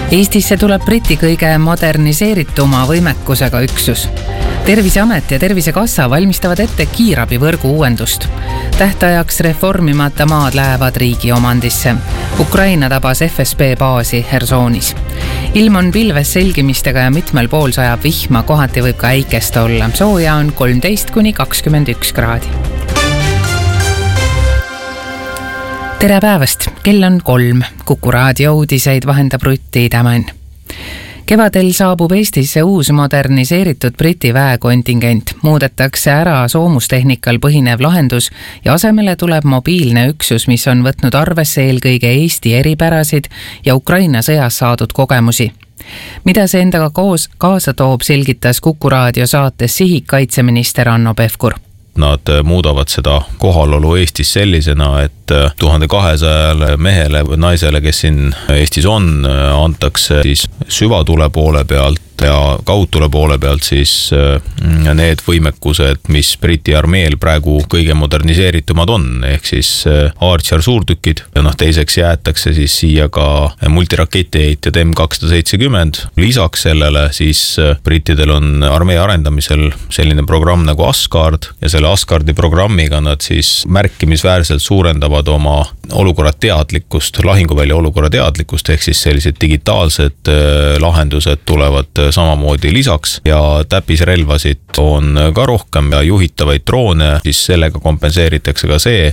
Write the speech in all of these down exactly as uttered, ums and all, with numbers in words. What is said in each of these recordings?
Eestisse tuleb Briti kõige moderniseerituma võimekusega üksus. Terviseamet ja Tervisekassa valmistavad ette kiirabivõrgu uuendust. Tähtajaks reformimata maad lähevad riigi omandisse. Ukraina tabas F S B baasi Hersonis. Ilm on pilves selgimistega ja mitmel pool sajab vihma, kohati võib ka äikest olla. Sooja on kolmteist kuni kakskümmend üks kraadi. Tere päevast, kell on kolm. Kuku raadio uudiseid vahendab Rutti Tämän. Kevadel saabub Eestisse uus moderniseeritud Briti väekontingent. Muudetakse ära soomustehnikal põhinev lahendus ja asemele tuleb mobiilne üksus, mis on võtnud arvesse eelkõige Eesti eripärasid ja Ukraina sõjas saadud kogemusi. Mida see endaga koos kaasa toob, selgitas Kuku raadio saates Sihik kaitseminister Hanno Pevkur. Nad muudavad seda kohalolu Eestis sellisena, et tuhande kahesajale mehele või naisele, kes siin Eestis on, antakse siis süvatule poole pealt ja kaudtule poole pealt siis need võimekused, mis Briti armeel praegu kõige moderniseeritumad on, ehk siis Archer suurtükid. Ja noh, teiseks jäetakse siis siia ka multiraketiheitjad M kakssada seitsekümmend. Lisaks sellele siis brittidel on armee arendamisel selline programm nagu Asgard ja selle Asgardi programmiga nad siis märkimisväärselt suurendavad oma olukorra teadlikkust, lahinguvälja olukorra teadlikkust, ehk siis sellised digitaalsed lahendused tulevad samamoodi lisaks ja täppisrelvasid on ka rohkem ja juhitavaid droone, siis sellega kompenseeritakse ka see,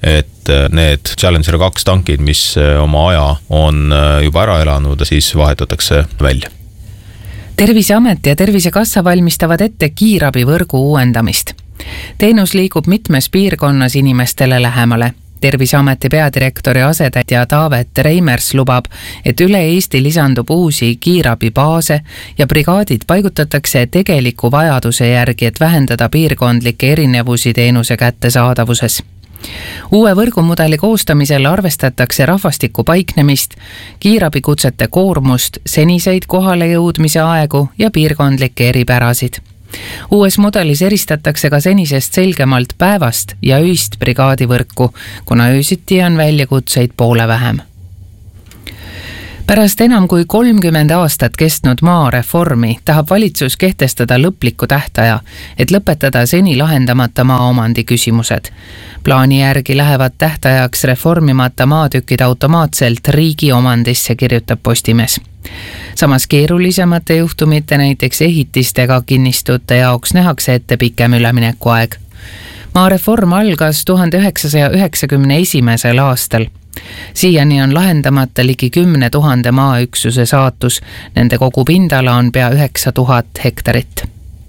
et need Challenger kaks tankid, mis oma aja on juba ära elanud, siis vahetatakse välja. Terviseamet ja Tervisekassa valmistavad ette kiirabivõrgu uuendamist. Teenus liigub mitmes piirkonnas inimestele lähemale. Terviseameti peadirektori asetäitja Taavet Reimers lubab, et üle Eesti lisandub uusi kiirabibaase ja brigaadid paigutatakse tegeliku vajaduse järgi, et vähendada piirkondlikke erinevusi teenuse kättesaadavuses. Uue võrgumudeli koostamisel arvestatakse rahvastiku paiknemist, kiirabikutsete koormust, seniseid kohale jõudmise aegu ja piirkondlikke eripärasid. Uues mudelis eristatakse ka senisest selgemalt päevast ja öist brigaadivõrku, kuna öösiti on väljakutseid poole vähem. Pärast enam kui kolmkümmend aastat kestnud maareformi tahab valitsus kehtestada lõpliku tähtaja, et lõpetada seni lahendamata maaomandi küsimused. Plaani järgi lähevad tähtajaks reformimata maatükid automaatselt riigi omandisse, kirjutab Postimees. Samas keerulisemate juhtumite, näiteks ehitistega kinnistute jaoks nähakse ette pikem üleminekuaeg. Maareform algas tuhande üheksasaja üheksakümne esimesel aastal. Siiani on lahendamata ligi kümne tuhande maaüksuse saatus, nende kogu pindala on pea üheksa tuhat hektarit.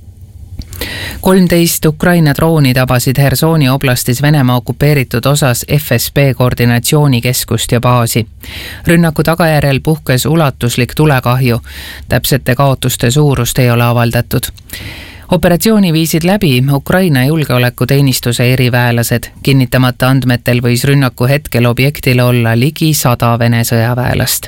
kolmteist Ukraina drooni tabasid Hersoni oblastis Venemaa okupeeritud osas F S B koordinatsioonikeskust ja baasi. Rünnaku tagajärjel puhkes ulatuslik tulekahju, täpsete kaotuste suurust ei ole avaldatud. Operatsiooni viisid läbi Ukraina julgeolekuteenistuse eriväelased. Kinnitamata andmetel võis rünnaku hetkel objektil olla ligi sada Vene sõjaväelast.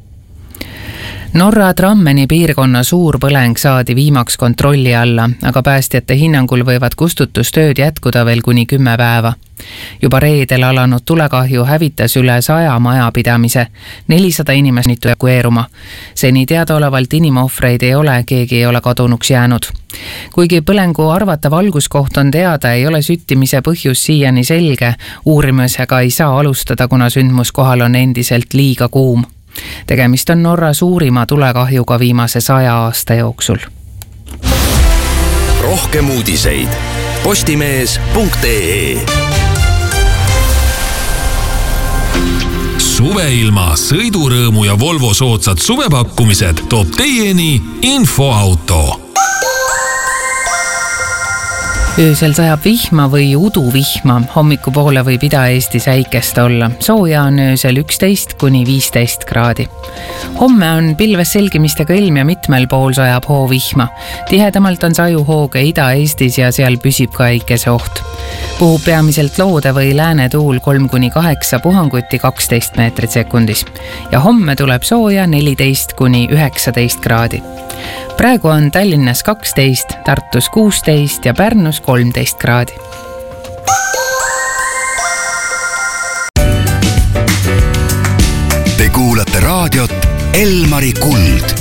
Norra Trammeni piirkonna suur põleng saadi viimaks kontrolli alla, aga päästjate hinnangul võivad kustutustööd jätkuda veel kuni kümme päeva. Juba reedel alanud tulekahju hävitas üle saja majapidamise, nelisada inimest evakueeruma. Seni teadaolevalt inimohvreid ei ole, keegi ei ole kadunuks jäänud. Kuigi põlengu arvatav alguskoht on teada, ei ole süttimise põhjus siiani selge. Uurimisega ei saa alustada, kuna sündmuskohal on endiselt liiga kuum. Tegemist on Norra suurima tulekahjuga viimase saja aasta jooksul. Rohkem uudiseid postimees punkt ee. Suveilma, sõidurõõmu ja Volvo soodsad suvepakkumised toob teieni Infoauto. Öösel sajab vihma või uduvihma, hommikupoole võib Ida-Eestis äikest olla. Sooja on öösel üksteist kuni viisteist kraadi. Homme on pilves selgimistega ilm ja mitmel pool sajab hoovihma. Tihedamalt on sajuhooge Ida-Eestis ja seal püsib ka äikese oht. Puhub peamiselt loode või lääne tuul kolm kuni kaheksa, puhanguti kaksteist meetrit sekundis. Ja homme tuleb sooja neliteist kuni üheksateist kraadi. Praegu on Tallinnas kaksteist, Tartus kuusteist ja Pärnus kolmteist kraadi. Te kuulate raadiot Elmari kuld